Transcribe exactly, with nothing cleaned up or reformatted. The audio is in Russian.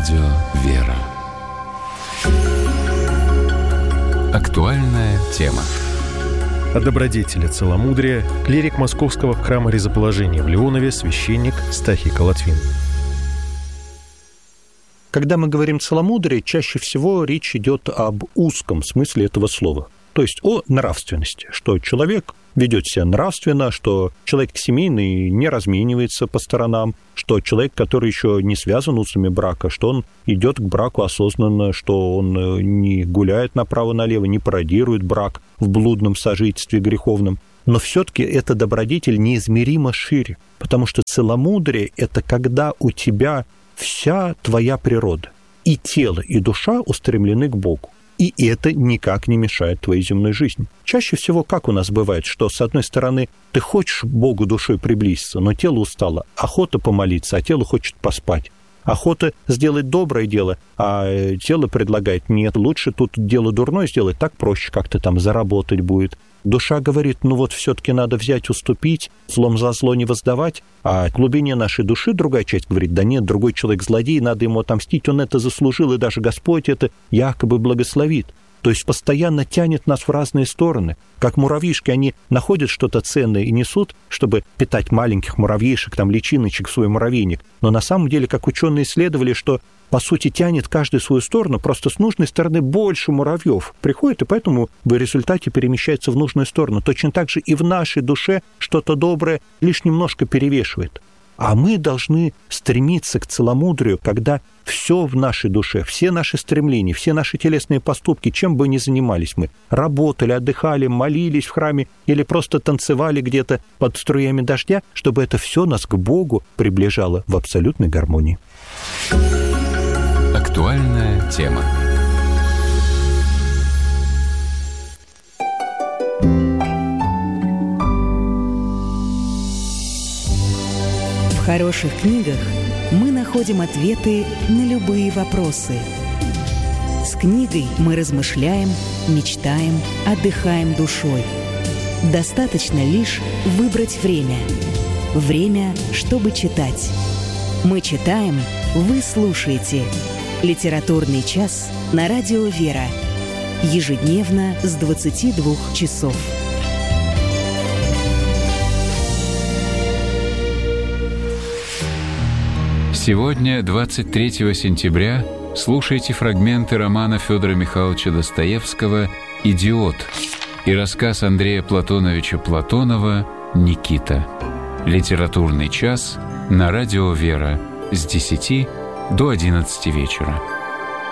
Радио «Вера». Актуальная тема. О добродетели целомудрия клирик Московского храма Ризоположения в Леонове, священник Стахий Колотвин. Когда мы говорим целомудрие, чаще всего речь идет об узком смысле этого слова, то есть о нравственности, что человек ведет себя нравственно, что человек семейный не разменивается по сторонам, что человек, который еще не связан узами брака, что он идет к браку осознанно, что он не гуляет направо-налево, не пародирует брак в блудном сожительстве греховном. Но все-таки эта добродетель неизмеримо шире, потому что целомудрие – это когда у тебя вся твоя природа, и тело, и душа устремлены к Богу. И это никак не мешает твоей земной жизни. Чаще всего, как у нас бывает, что, с одной стороны, ты хочешь Богу душой приблизиться, но тело устало, охота помолиться, а тело хочет поспать. Охота сделать доброе дело, а тело предлагает: нет, лучше тут дело дурное сделать, так проще как-то там заработать будет. Душа говорит: ну вот все-таки надо взять, уступить, злом за зло не воздавать, а в глубине нашей души другая часть говорит: да нет, другой человек злодей, надо ему отомстить, он это заслужил, и даже Господь это якобы благословит. То есть постоянно тянет нас в разные стороны. Как муравьишки, они находят что-то ценное и несут, чтобы питать маленьких муравьишек, там, личиночек в свой муравейник. Но на самом деле, как ученые исследовали, что, по сути, тянет каждый в свою сторону, просто с нужной стороны больше муравьев приходит, и поэтому в результате перемещается в нужную сторону. Точно так же и в нашей душе что-то доброе лишь немножко перевешивает. А мы должны стремиться к целомудрию, когда все в нашей душе, все наши стремления, все наши телесные поступки, чем бы ни занимались мы, работали, отдыхали, молились в храме или просто танцевали где-то под струями дождя, чтобы это все нас к Богу приближало в абсолютной гармонии. Актуальная тема. В хороших книгах мы находим ответы на любые вопросы. С книгой мы размышляем, мечтаем, отдыхаем душой. Достаточно лишь выбрать время. Время, чтобы читать. Мы читаем, вы слушаете. Литературный час на радио «Вера». Ежедневно с двадцати двух часов. Сегодня, двадцать третьего сентября, слушайте фрагменты романа Федора Михайловича Достоевского «Идиот» и рассказ Андрея Платоновича Платонова «Никита». Литературный час на радио «Вера» с десяти до одиннадцати вечера.